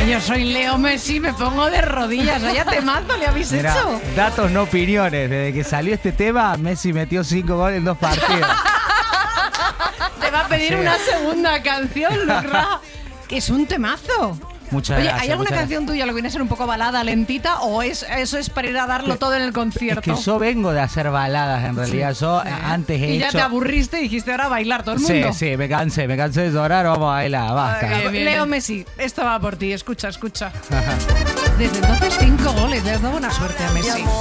Yo soy Leo Messi, me pongo de rodillas. Vaya temazo le habéis hecho. Datos, no opiniones. Desde que salió este tema, Messi metió 5 goles en 2 partidos. Te va a pedir una segunda canción, Lucra, que es un temazo. Muchas Oye, gracias. ¿hay alguna canción tuya lo que viene a ser un poco balada, lentita, o eso es para ir a darlo todo en el concierto? Es que yo vengo de hacer baladas, en realidad. Yo antes he y hecho... ya te aburriste y dijiste ahora a bailar todo el mundo. Sí, me cansé de llorar, vamos a bailar, basta. Leo Messi, esto va por ti, escucha. Desde entonces 5 goles, le has dado buena suerte a Messi.